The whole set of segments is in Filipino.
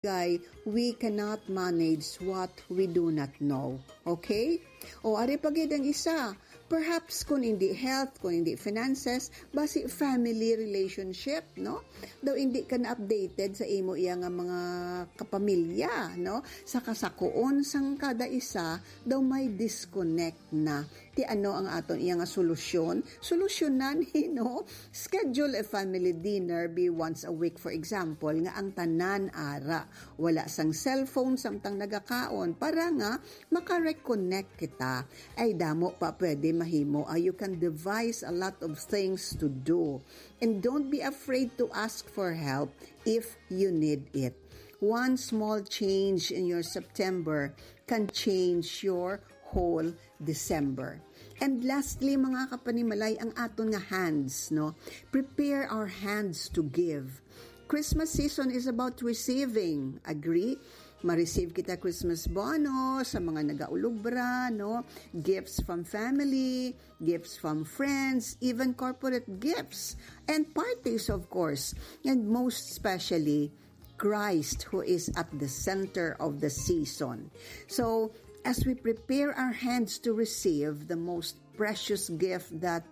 we cannot manage what we do not know. Okay? O ari pagid ang isa, perhaps kung hindi health, kung hindi finances, basi family relationship, no? Daw hindi ka na updated sa imo iya nga mga kapamilya, no? Sa kasakuon sang kada isa, daw may disconnect na. Ti ano ang aton iya nga solusyon? Solusyonan, no? Schedule a family dinner be once a week, for example, nga ang tanan ara. Wala sang cellphone samtang nagakaon para nga makareconnect kita. Ay damo pa pwede mahimo. You can devise a lot of things to do. And don't be afraid to ask for help if you need it. One small change in your September can change your whole December. And lastly, mga kapanimalay, ang aton nga hands, no? Prepare our hands to give. Christmas season is about receiving. Agree? Ma-receive kita Christmas bonus sa mga nagaulubra, no? Gifts from family, gifts from friends, even corporate gifts, and parties, of course. And most especially, Christ, who is at the center of the season. So, as we prepare our hands to receive the most precious gift that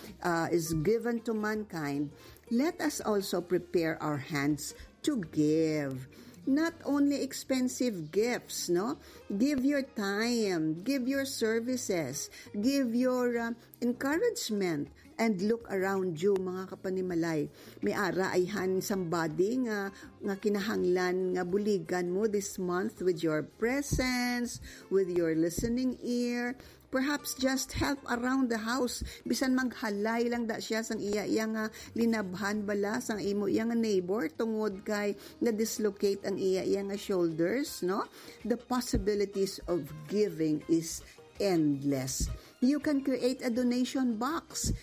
is given to mankind, let us also prepare our hands to give. Not only expensive gifts, no? Give your time, give your services, give your encouragement, and look around you, mga kapanimalay. May ara ay somebody nga kinahanglan nga buligan mo this month with your presence, with your listening ear. Perhaps just help around the house. Bisan maghalay lang da siya sang iya nga linabhan bala sang imo iya nga neighbor tungod kay na-dislocate ang iya nga shoulders, no? The possibilities of giving is endless. You can create a donation box.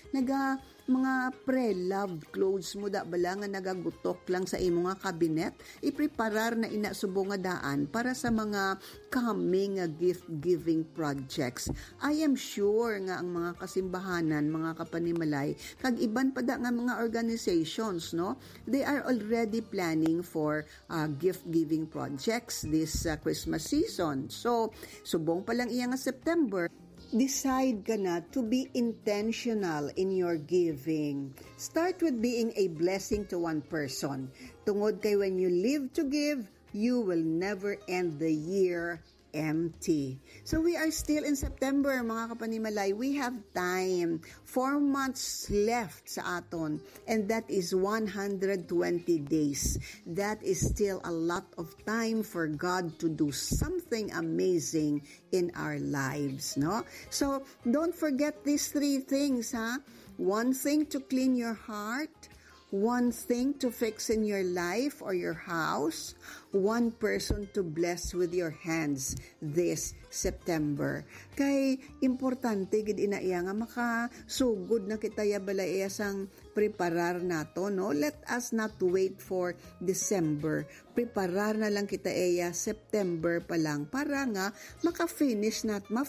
Mga pre-loved clothes mo da bala nga nagagutok lang sa imo nga kabinet, ipreparar na inasubo nga daan para sa mga coming gift-giving projects. I am sure nga ang mga kasimbahanan, mga kapanimalay, kag iban pa da nga mga organizations, no? They are already planning for gift-giving projects this Christmas season. So, subong pa lang iya nga September, decide ka na to be intentional in your giving. Start with being a blessing to one person. Tungod kay when you live to give, you will never end the year empty. So we are still in September, mga kapanimalay. We have time. 4 months left sa aton. And that is 120 days. That is still a lot of time for God to do something amazing in our lives, no? So don't forget these 3 things, ha? One thing to clean your heart, one thing to fix in your life or your house, one person to bless with your hands this September. Kay importante gid ina iya nga makasugod na kita ya balay sang preparar nato, no? Let us not wait for December. Preparar na lang kita iya September pa lang para nga ma-finish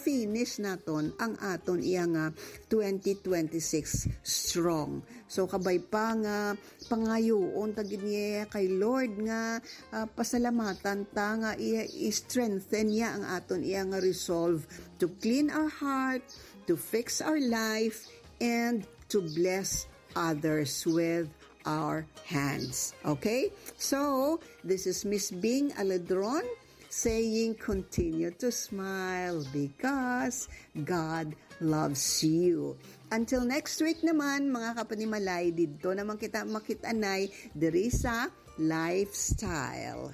naton ang aton iya nga 2026 strong. So kabay pa nga pangayoon tagid niya kay Lord nga pasalamatan ta nga i-strengthen niya ang aton iya nga resolve to clean our heart, to fix our life, and to bless others with our hands. Okay? So, this is Miss Bing Aledron saying continue to smile because God loves you. Until next week naman, mga kapanimalay, dito naman kita makitanay diri sa lifestyle.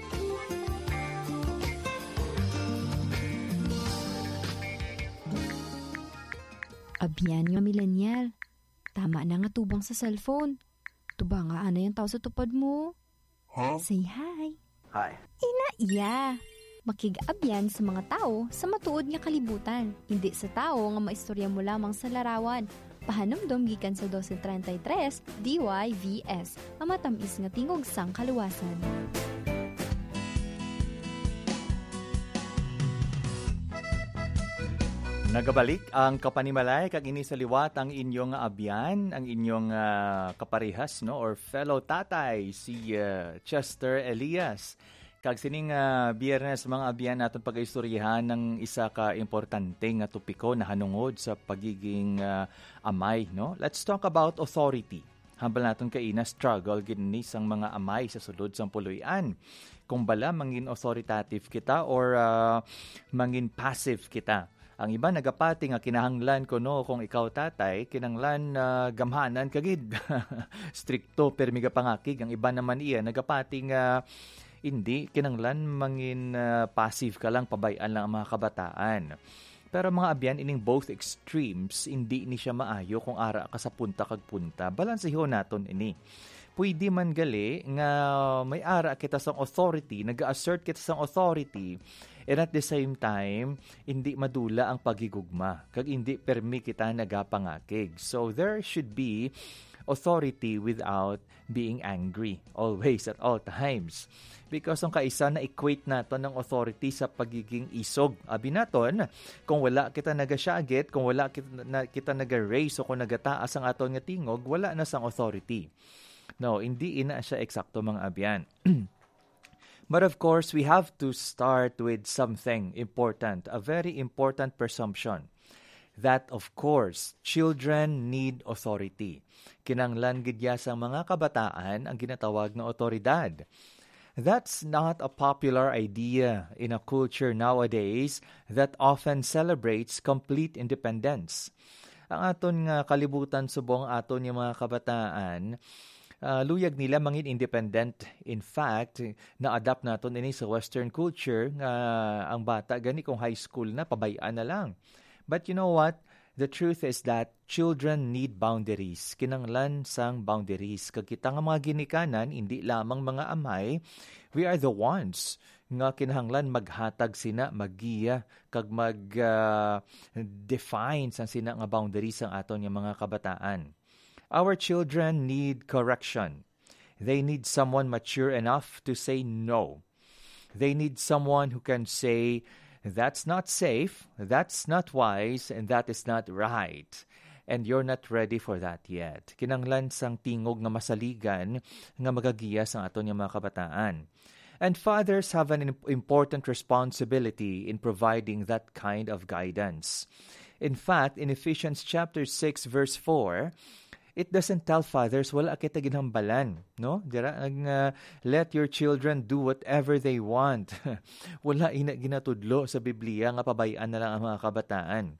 Abyan nga millennial. Tama na nga tubang sa cellphone. Tubang nga ana yung tao sa tupad mo. Huh? Say hi. Hi. Iya. Makig-abyan sa mga tao sa matuod nga kalibutan. Hindi sa tao nga maistorya mo lamang sa larawan. Pahanumdum gikan sa 1233 DYVS. Ang matamis nga tingog sang kaluwasan. Nagabalik ang kapanimalay kag ini sa liwat ang inyong abyan, ang inyong kaparehas, no, or fellow tatay si Chester Elias. Kag sining biyernes mga abyan naton pag-istoryahan ng isa ka importante nga topiko na hanungod sa pagiging amay, no? Let's talk about authority. Hambal naton kay ina struggle gini sang mga amay sa sulod sang puluyan. Kung bala mangin authoritative kita or mangin passive kita. Ang iba nagapati nga kinahanglan ko no kung ikaw tatay kinanglan gamhanan kagid stricto permiga pangakig. Ang iba naman iya nagapati nga hindi kinanglan mangin passive ka lang pabayaan lang ang mga kabataan. Pero mga abyan ining both extremes hindi ni siya maayo kung ara ka sa punta kag punta. Balansehon naton ini. Pwede man gali nga may ara kita sa authority, nag-assert kita sa authority, and at the same time, hindi madula ang pagigugma. Kag hindi permi kita nagapangakig. So there should be authority without being angry always at all times. Because ang kaisa na equate naton ng authority sa pagiging isog. Abi naton, kung wala kita nagasyagit, kung wala kita naga-raise o kung nagataas ang aton nga tingog, wala na sang authority. No, hindi ina siya eksakto mga abyan. But of course, we have to start with something important, a very important presumption. That of course, children need authority. Kinanglan gidya sa mga kabataan ang ginatawag na otoridad. That's not a popular idea in a culture nowadays that often celebrates complete independence. Ang aton nga kalibutan subong aton yung mga kabataan, luyag nila mangin independent. In fact, na-adapt naton ini sa Western culture nga ang bata gani kung high school na pabayaan na lang. But you know what? The truth is that children need boundaries. Kinanglan sang boundaries. Kag kita nga mga ginikanan, hindi lamang mga amay, we are the ones nga kinahanglan maghatag sina, maggiya, kag mag-define sang sina nga boundaries ang aton yung mga kabataan. Our children need correction. They need someone mature enough to say no. They need someone who can say, that's not safe, that's not wise, and that is not right. And you're not ready for that yet. Kinanglan sang tingog nga masaligan nga magagiya sa aton yung mga kabataan. And fathers have an important responsibility in providing that kind of guidance. In fact, in Ephesians chapter 6 verse 4, it doesn't tell fathers, wala kita ginhambalan, no? Dira ang let your children do whatever they want. Wala ina ginatudlo sa Biblia nga pabayaan na lang ang mga kabataan.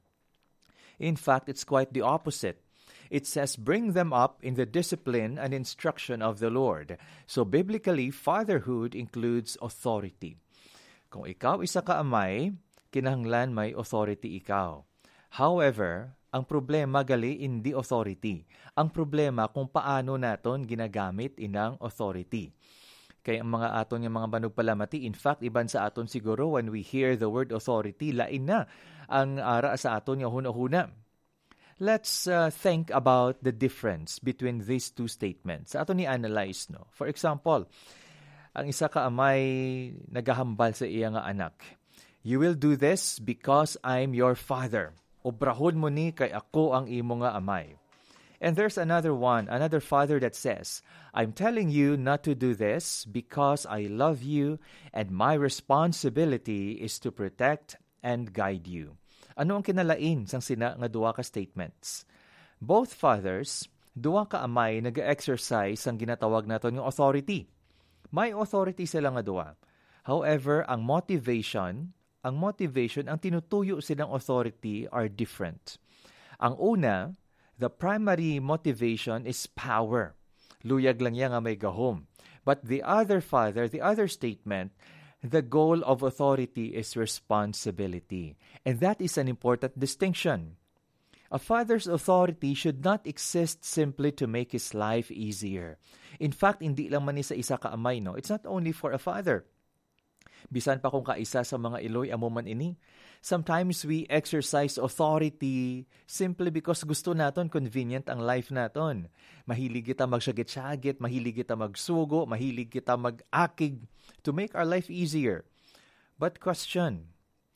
In fact, it's quite the opposite. It says, bring them up in the discipline and instruction of the Lord. So biblically, fatherhood includes authority. Kung ikaw isa ka amay, kinahanglan may authority ikaw. However, ang problema gali hindi authority. Ang problema kung paano naton ginagamit inang authority. Kaya ang mga aton yung mga banugpalamati, in fact, iban sa aton siguro when we hear the word authority, lain na ang ara sa aton yung huna-huna. Let's think about the difference between these two statements. Sa aton ni-analyze, no? For example, ang isa ka amay nagahambal sa iya nga anak. You will do this because I'm your father. Obrahon mo ni kay ako ang imo nga amay. And there's another father that says, I'm telling you not to do this because I love you and my responsibility is to protect and guide you. Ano ang kinalain sang sina nga duwa ka statements? Both fathers, duwa ka amay nag-exercise ang ginatawag naton yung authority. May authority sila nga duwa. However, ang motivation, ang tinutuyo silang authority are different. Ang una, the primary motivation is power. Luyag lang yan nga may gahom. But the other statement, the goal of authority is responsibility. And that is an important distinction. A father's authority should not exist simply to make his life easier. In fact, hindi lang man isa ka amay, no? It's not only for a father. Bisan pa kung kaisa sa mga iloy amo man ini. Sometimes we exercise authority simply because gusto naton convenient ang life naton. Mahilig kita magsyagit-syagit, mahilig kita magsugo, mahilig kita mag-akig to make our life easier. But question,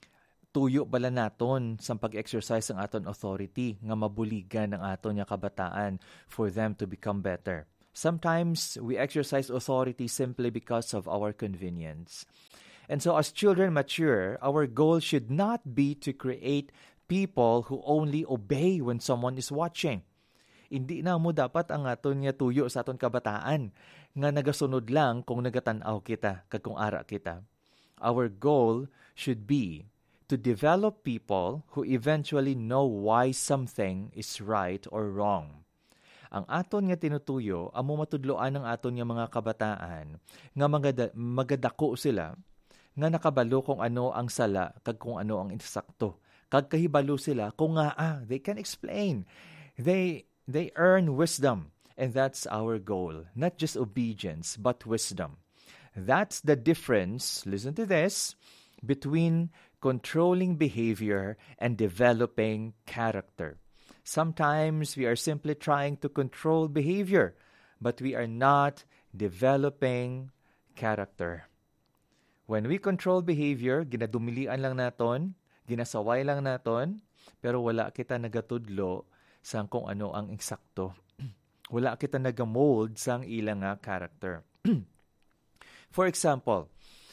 tuyo bala naton sa pag-exercise ng aton authority nga mabuligan ang aton nga kabataan for them to become better? Sometimes we exercise authority simply because of our convenience. And so as children mature, our goal should not be to create people who only obey when someone is watching. Hindi na mo dapat ang aton nga tuyo sa aton kabataan nga nagasunod lang kung nagatanaw kita kag kung ara kita. Our goal should be to develop people who eventually know why something is right or wrong. Ang aton nga tinutuyo, amo matudloan ng aton nga mga kabataan nga magadako sila nga nakabalo kung ano ang sala kag kung ano ang insakto. Kag kahibalo sila kung they can explain. They earn wisdom, and that's our goal. Not just obedience, but wisdom. That's the difference, listen to this, between controlling behavior and developing character. Sometimes we are simply trying to control behavior, but we are not developing character. When we control behavior, ginadumilian lang naton, ginasaway lang naton, pero wala kita nagatudlo sa kung ano ang eksakto. Wala kita nagamold sa ilang character. For example,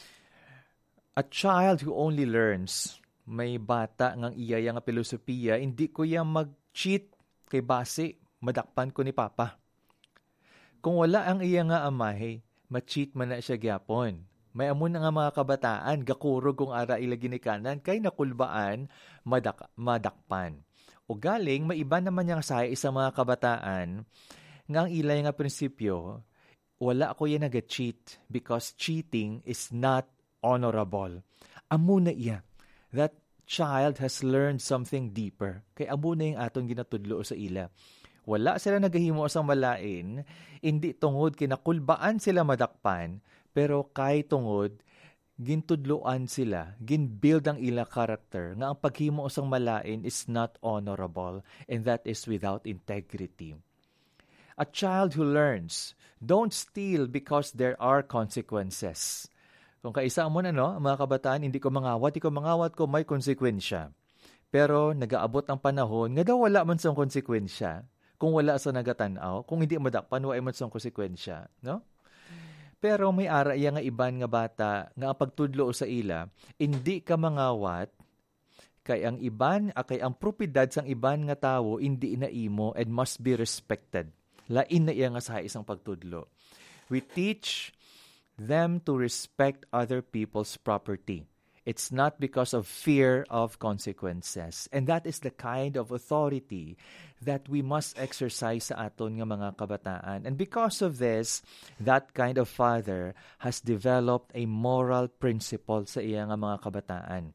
a child who only learns, may bata ngang iya nga filosofiya, hindi ko yang mag-cheat kay base, madakpan ko ni Papa. Kung wala ang iya nga amahe, ma-cheat man na siya gyapon. May amon nga mga kabataan, gakuro kung ara ila ginikanan, kay nakulbaan, madakpan. O galing, maiba naman yang sa isang mga kabataan, ngang ilay nga prinsipyo, wala ko yan nag-cheat because cheating is not honorable. Amo na iya. That child has learned something deeper. Kay amo na yung atong ginatudlo sa ila. Wala sila nagahimo sa malain, hindi tungod kinakulbaan sila madakpan, pero kay tungod, gintudloan sila, ginbuild ang ila character, nga ang paghimo sang malain is not honorable, and that is without integrity. A child who learns, don't steal because there are consequences. Kung kaisa mo mga kabataan, hindi ko mangawat ko, may konsekwensya. Pero nagaabot ang panahon, nga daw wala man sang konsekwensya. Kung wala sa nagatanaw, kung hindi madakpan, wala man sang konsekwensya. No? Pero may ara iya nga iban nga bata, nga ang pagtudlo sa ila, hindi ka mangawat, kay ang iban, kay ang propiedad sang iban nga tawo, hindi na imo and must be respected. Lain na iya nga sa isang pagtudlo. We teach them to respect other people's property. It's not because of fear of consequences. And that is the kind of authority that we must exercise sa aton nga mga kabataan. And because of this, that kind of father has developed a moral principle sa iya nga mga kabataan.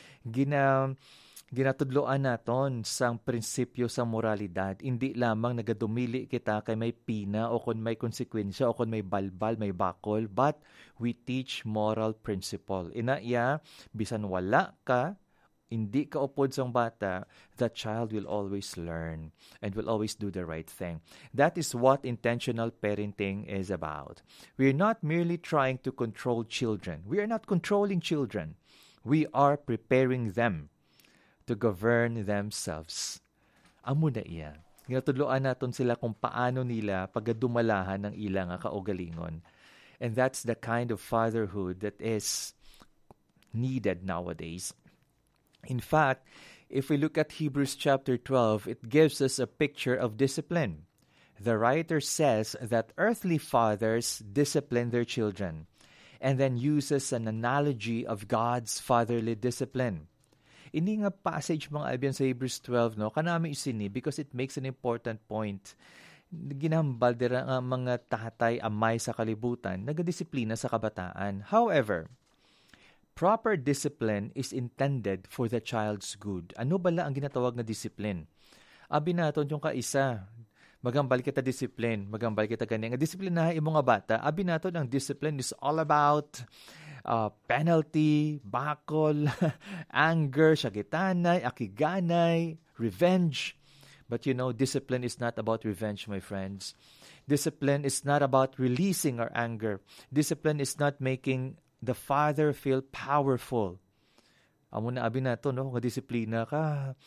Ginatudloan naton sang prinsipyo sa moralidad. Hindi lamang nagadumili kita kay may pina o kung may konsekwensya o kung may balbal, may bakol, but we teach moral principle. Inaiya, bisan wala ka, hindi ka upod sang bata, the child will always learn and will always do the right thing. That is what intentional parenting is about. We are not merely trying to control children. We are not controlling children. We are preparing them to govern themselves. Amo na iya. Ginatudloan naton sila kung paano nila pagadumalahan ng ilang kaugalingon. And that's the kind of fatherhood that is needed nowadays. In fact, if we look at Hebrews chapter 12, it gives us a picture of discipline. The writer says that earthly fathers discipline their children and then uses an analogy of God's fatherly discipline. Ini nga passage mga albion sa Hebrews 12, kanami isini because it makes an important point. Ginambal dira nga mga tatay amay sa kalibutan, nagadisiplina sa kabataan. However, proper discipline is intended for the child's good. Ano bala ang ginatawag na discipline? Abi naton yung kaisa, magambal kita discipline, magambal kita gani. Nga disiplinahan imo nga bata, abi naton ang discipline is all about penalty, bakol, anger, sagitanay, akiganay, revenge. But discipline is not about revenge, my friends. Discipline is not about releasing our anger. Discipline is not making the father feel powerful. Amo na abi nato, kung disiplina ka,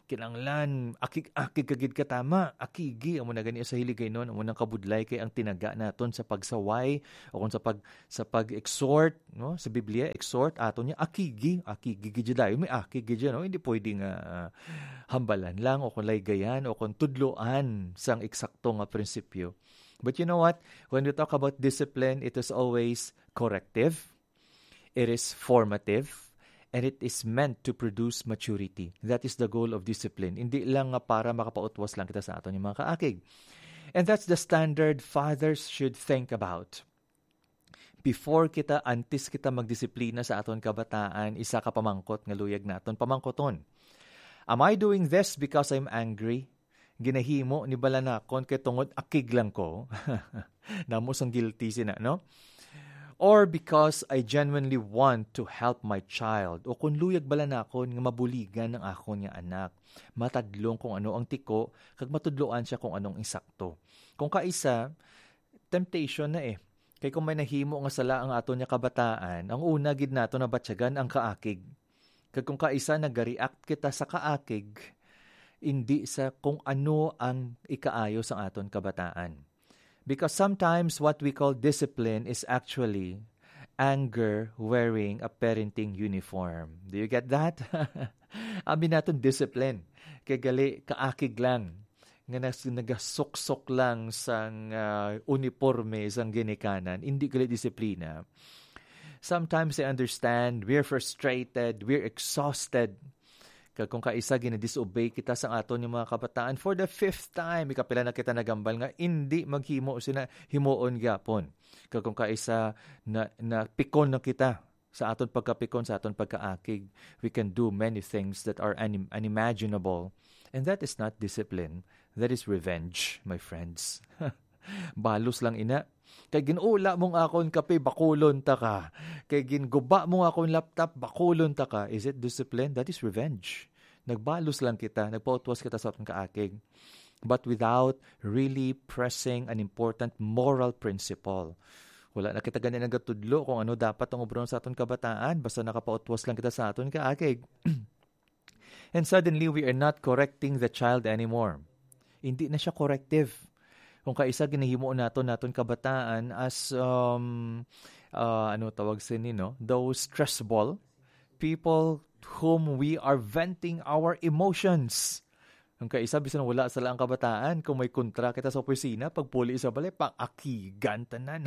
kinanglan, akig kagid katama, akigi, amo na gani sa hiligay nun, amo nang kabudlay kay ang tinaga naton sa pagsaway, o kung sa pag-exhort, no? Sa Biblia, exhort, aton niya, akigi gid dayo, may akig gid, no? Hindi pwedeng hambalan lang, o kung laygayan, o kung tudloan sang eksakto nga prinsipyo. But you know what? When we talk about discipline, it is always corrective, it is formative, and it is meant to produce maturity. That is the goal of discipline. Hindi lang nga para makapautwas lang kita sa aton yung mga kaakig. And that's the standard fathers should think about. Before antes kita magdisiplina sa aton kabataan, isa ka pamangkot nga luyag naton, pamangkoton. Am I doing this because I'm angry? Ginahimo ni balanakon kay tungod akig lang ko. Namo sang guilty sina, no? Or because I genuinely want to help my child. O kung luyag balanakon nga mabuligan ng akon nga anak. Matadlong kung ano ang tiko, kag matudloan siya kung anong insakto. Kung kaisa, temptation na Kay kung may nahimo nga sala ang aton nga kabataan, ang una gid nato na batyagan ang kaakig. Kag kung kaisa nag-react kita sa kaakig, hindi sa kung ano ang ikaayo sa aton kabataan. Because sometimes what we call discipline is actually anger wearing a parenting uniform. Do you get that? Abi natin discipline. Kaya gali kaakig lang. Nga nagasuksok lang sang uniforme sang ginikanan. Hindi gali disiplina. Sometimes I understand we're frustrated, we're exhausted. Kung kaisa gina-disobey kita sa aton yung mga kabataan for the 5th time, ikapila na kita nagambal nga hindi maghimo sina himuon gapon. Kung kaisa na pikon na kita sa aton pagkapikon, sa aton pagkaakig, we can do many things that are unimaginable. And that is not discipline. That is revenge, my friends. Balos lang ina. Kay ginula mong akon kape, bakulon ta ka. Kay ginguba mong akon laptop, bakulon ta ka. Is it discipline? That is revenge. Nagbalos lang kita, nagpautwas kita sa atong kaakig. But without really pressing an important moral principle. Wala na kita ganyan nagatudlo kung ano dapat ang obron sa atong kabataan, basta nakapautwas lang kita sa atong kaakig. And suddenly, we are not correcting the child anymore. Hindi na siya corrective. Kung kaisa ginahimo naton kabataan as tawag no? Those stress ball, people whom we are venting our emotions. Kung kaisa bisan wala sa lang kabataan, kung may kontra kita sa opisina, pagpuli sa balay, pang-akigan tanan.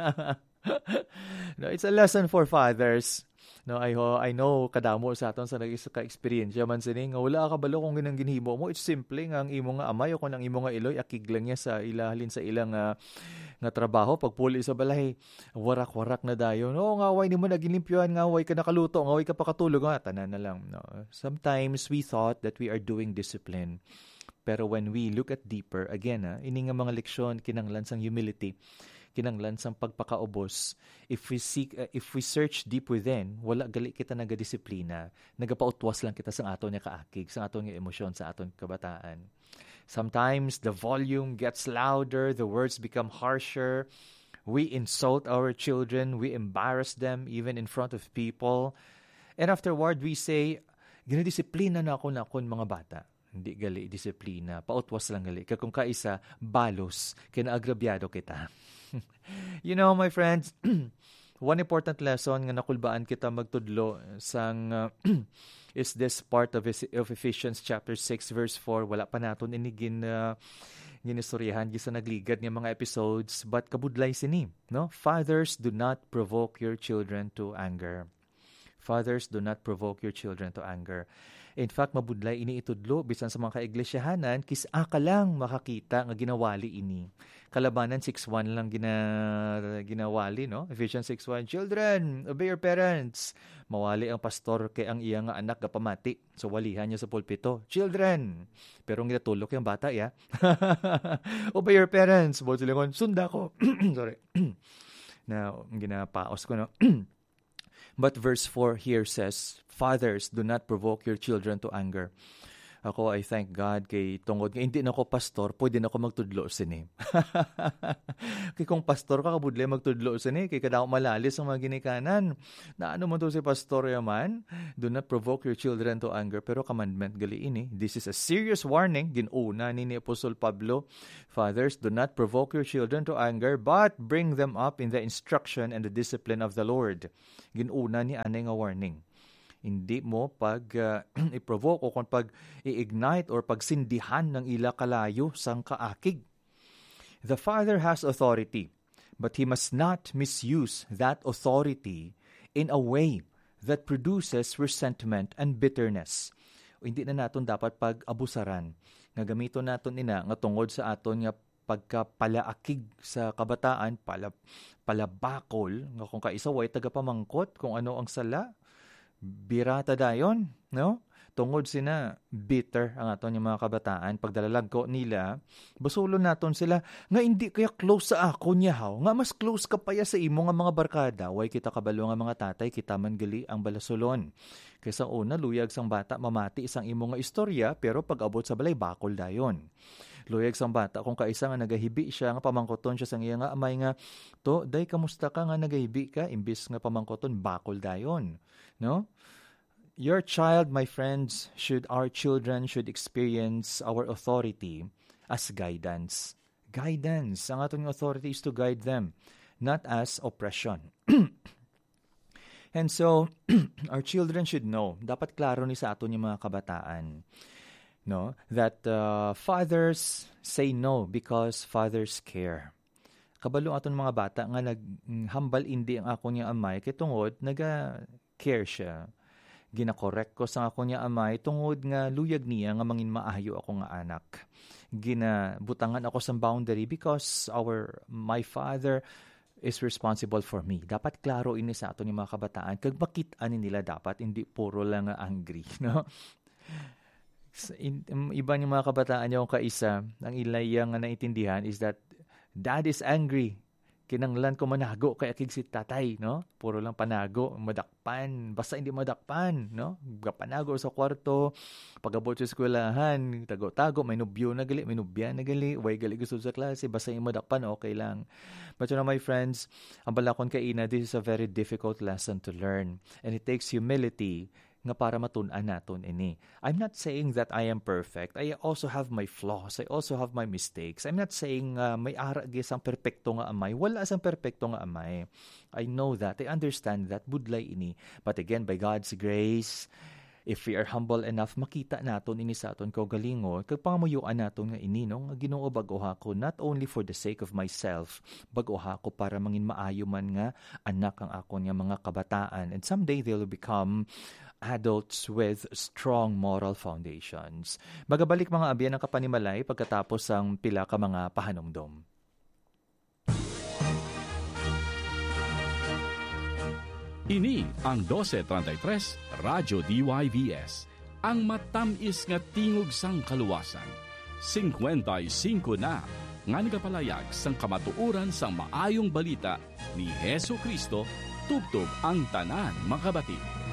No, it's a lesson for fathers. No, I know kadamo sa aton sa nag-experience man sining nga wala ka balo kung ginang ginhimo mo. It's simple nga ang imo nga amay o kung ang imo nga iloy akig lang niya sa ilahalin sa ilang nga trabaho pagpuli sa balay warak-warak na dayon. No, nga way nimo nagilimpyuhan nga way ka nakaluto nga way ka pakatulog nga tanan na lang. No. Sometimes we thought that we are doing discipline. Pero when we look at deeper again, ini nga mga leksyon kinanglan sang humility. Kinanglan sang pagpakaubos. If we search deep within, wala gali kita nagadisiplina. Nagapautwas lang kita sa aton nga kaakig, sa aton nga emosyon, sa aton kabataan. Sometimes the volume gets louder, the words become harsher. We insult our children, we embarrass them even in front of people. And afterward we say, ginadisiplina na ako mga bata. Hindi gali disiplina, pautwas lang gali. Kung kaisa, balos, kinaagrabyado kita. You know, my friends, one important lesson nga nakulbaan kita magtudlo sang is this part of Ephesians chapter 6 verse 4. Wala pa naton ini ginistoryahan gisa nagligad nga mga episodes, but kabudlay sini, no? Fathers, do not provoke your children to anger. Fathers, do not provoke your children to anger. In fact, mabudlay ini itudlo bisan sa mga kaiglesia,hanan kis-aka lang makakita nga ginawali ini. Kalabanan 6:1 lang ginawali, no? Ephesians 6:1, children, obey your parents. Mawali ang pastor kay ang iya nga anak gapamati. So walihan niya sa pulpito, children. Pero ang ginatulok yung bata, obey your parents. Bawal sila kon, sunda ko. Sorry. Na ginapaos ko, no? But verse 4 here says, fathers, do not provoke your children to anger. Ako, I thank God kay tungod nga hindi na ako pastor, pwede na ako magtudlo sini. Kay kung pastor ka, kabudlay magtudlo sini, kay kada malalis ang mga ginikanan. Na ano mo to si pastor yaman? Do not provoke your children to anger. Pero commandment gali ini. This is a serious warning. Ginuna ni Apostol Pablo. Fathers, do not provoke your children to anger, but bring them up in the instruction and the discipline of the Lord. Ginuna ni anay nga warning. Hindi mo pag i-provoke o kung pag i-ignite or pagsindihan ng ila kalayo sang kaakig. The father has authority, but he must not misuse that authority in a way that produces resentment and bitterness. O hindi na naton dapat pag-abusaran. Nga gamiton naton ina nga tungod sa aton nga pagkapalaakig sa kabataan, palabakol, nga kung kaisaway tagapamangkot kung ano ang sala, birata dayon, no? Tungod sina bitter ang aton yung mga kabataan, pagdalalag ko nila, basulon naton sila, nga hindi kaya close sa ako niya, nga mas close ka pa ya sa imo nga mga barkada, way kita kabalo nga mga tatay, kita man gali ang balasulon. Kaysa una, luyag sang bata, mamati isang imo nga istorya, pero pag abot sa balay, bakol dayon. Luyag sang bata, kung kaisa nga nagahibi siya, nga pamangkoton siya sang iya nga amay nga, to, day, kamusta ka nga nagahibi ka, imbis nga pamangkoton, bakol dayon. No? Your child, my friends, our children should experience our authority as guidance. Guidance. Ang ating authority is to guide them, not as oppression. And so, our children should know, dapat klaro ni sa aton yung mga kabataan, no, that fathers say no because fathers care. Kabalo aton mga bata nga naghambal indi ang ako niya amay kay tungod naga-care siya. Gina-correct ko sa ako niya amay tungod nga luyag niya nga mangin maayo ako nga anak. Ginabutangan ako sa boundary because my father is responsible for me. Dapat klaro ini sa aton yung mga kabataan. Kag makit-ani nila dapat, hindi puro lang angry. No? Iba yung mga kabataan yung kaisa, ang ilayang nga naitindihan is that dad is angry. Kinanglan ko manago kay akig si tatay, no? Puro lang panago, madakpan, basta hindi madakpan, no? Panago sa kwarto, pag-abot sa eskwelahan, tago-tago, may nubyo na gali, may nubya na gali, way gali gusto sa klase, basta hindi madakpan, okay lang. But you know, my friends, ang balakon kay ina, this is a very difficult lesson to learn. And it takes humility nga para matun-an naton ini. I'm not saying that I am perfect. I also have my flaws. I also have my mistakes. I'm not saying may ara gisang perpekto nga amay. Wala sang perpekto nga amay. I know that. I understand that. Budlay ini. But again, by God's grace, if we are humble enough, makita naton ini sa aton kaugalingon, kag pamuyuan naton nga ini, no? Nga Ginoo bag-oha ko, not only for the sake of myself, bag-oha ko para mangin maayo man nga anak ang akon nga mga kabataan. And someday they'll become adults with strong moral foundations. Magabalik mga abyan ng kapanimalay pagkatapos ang pila ka mga pahanumdom. Ini ang 1233 Radyo DYVS, ang matamis nga tingog sang kaluwasan. 55 na nga nagapalayag sang kamatuoran sang maayong balita ni Hesu Kristo, tubtob ang tanan makabati.